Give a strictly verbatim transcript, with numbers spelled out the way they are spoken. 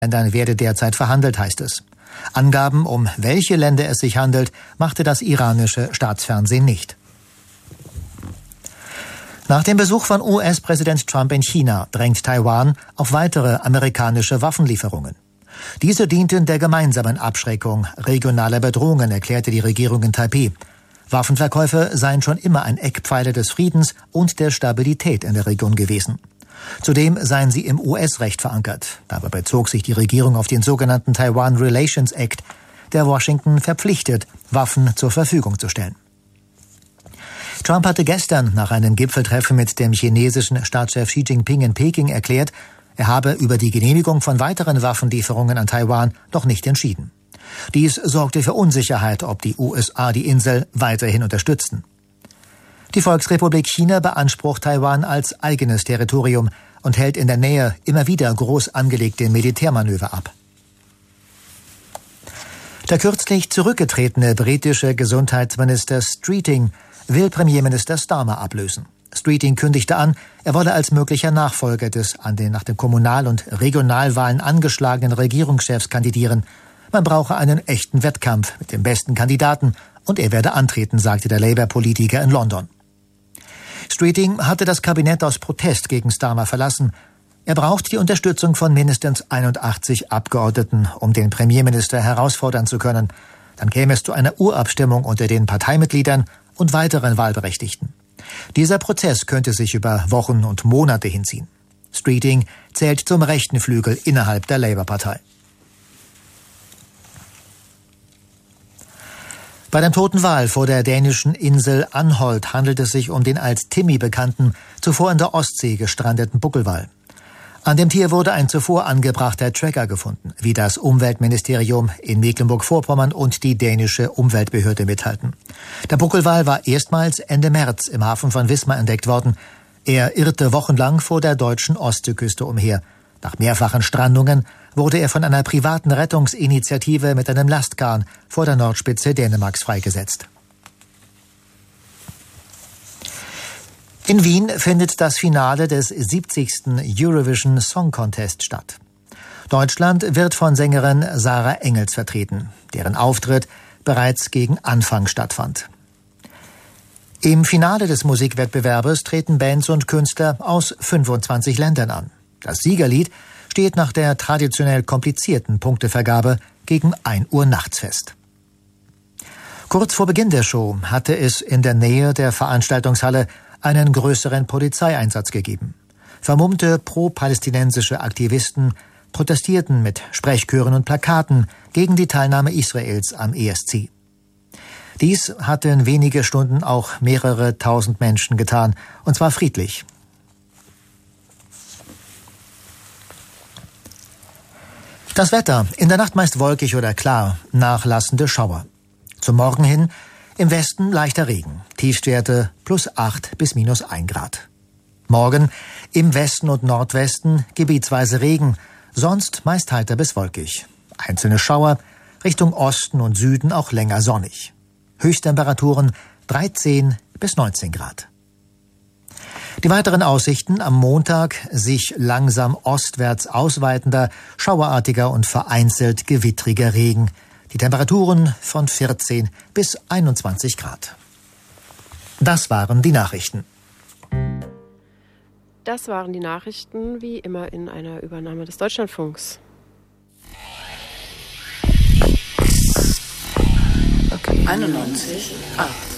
Ländern werde derzeit verhandelt, heißt es. Angaben, um welche Länder es sich handelt, machte das iranische Staatsfernsehen nicht. Nach dem Besuch von U S-Präsident Trump in China drängt Taiwan auf weitere amerikanische Waffenlieferungen. Diese dienten der gemeinsamen Abschreckung regionaler Bedrohungen, erklärte die Regierung in Taipeh. Waffenverkäufe seien schon immer ein Eckpfeiler des Friedens und der Stabilität in der Region gewesen. Zudem seien sie im U S-Recht verankert. Dabei bezog sich die Regierung auf den sogenannten Taiwan Relations Act, der Washington verpflichtet, Waffen zur Verfügung zu stellen. Trump hatte gestern nach einem Gipfeltreffen mit dem chinesischen Staatschef Xi Jinping in Peking erklärt, er habe über die Genehmigung von weiteren Waffenlieferungen an Taiwan noch nicht entschieden. Dies sorgte für Unsicherheit, ob die U S A die Insel weiterhin unterstützen. Die Volksrepublik China beansprucht Taiwan als eigenes Territorium und hält in der Nähe immer wieder groß angelegte Militärmanöver ab. Der kürzlich zurückgetretene britische Gesundheitsminister Streeting will Premierminister Starmer ablösen. Streeting kündigte an, er wolle als möglicher Nachfolger des an den nach den Kommunal- und Regionalwahlen angeschlagenen Regierungschefs kandidieren. Man brauche einen echten Wettkampf mit dem besten Kandidaten und er werde antreten, sagte der Labour-Politiker in London. Streeting hatte das Kabinett aus Protest gegen Starmer verlassen. Er braucht die Unterstützung von mindestens einundachtzig Abgeordneten, um den Premierminister herausfordern zu können. Dann käme es zu einer Urabstimmung unter den Parteimitgliedern und weiteren Wahlberechtigten. Dieser Prozess könnte sich über Wochen und Monate hinziehen. Streeting zählt zum rechten Flügel innerhalb der Labour-Partei. Bei dem toten Wal vor der dänischen Insel Anholt handelt es sich um den als Timmy bekannten, zuvor in der Ostsee gestrandeten Buckelwal. An dem Tier wurde ein zuvor angebrachter Tracker gefunden, wie das Umweltministerium in Mecklenburg-Vorpommern und die dänische Umweltbehörde mithalten. Der Buckelwal war erstmals Ende März im Hafen von Wismar entdeckt worden. Er irrte wochenlang vor der deutschen Ostseeküste umher. Nach mehrfachen Strandungen wurde er von einer privaten Rettungsinitiative mit einem Lastkahn vor der Nordspitze Dänemarks freigesetzt. In Wien findet das Finale des siebzigsten Eurovision Song Contest statt. Deutschland wird von Sängerin Sarah Engels vertreten, deren Auftritt bereits gegen Anfang stattfand. Im Finale des Musikwettbewerbes treten Bands und Künstler aus fünfundzwanzig Ländern an. Das Siegerlied steht nach der traditionell komplizierten Punktevergabe gegen ein Uhr nachts fest. Kurz vor Beginn der Show hatte es in der Nähe der Veranstaltungshalle einen größeren Polizeieinsatz gegeben. Vermummte pro-palästinensische Aktivisten protestierten mit Sprechchören und Plakaten gegen die Teilnahme Israels am E S C. Dies hatten wenige Stunden auch mehrere tausend Menschen getan, und zwar friedlich. Das Wetter, in der Nacht meist wolkig oder klar, nachlassende Schauer. Zum Morgen hin im Westen leichter Regen, Tiefstwerte plus acht bis minus ein Grad. Morgen im Westen und Nordwesten gebietsweise Regen, sonst meist heiter bis wolkig. Einzelne Schauer, Richtung Osten und Süden auch länger sonnig. Höchsttemperaturen dreizehn bis neunzehn Grad. Die weiteren Aussichten am Montag sich langsam ostwärts ausweitender, schauerartiger und vereinzelt gewittriger Regen. Die Temperaturen von vierzehn bis einundzwanzig Grad. Das waren die Nachrichten. Das waren die Nachrichten, wie immer in einer Übernahme des Deutschlandfunks. Okay. einundneunzig Komma acht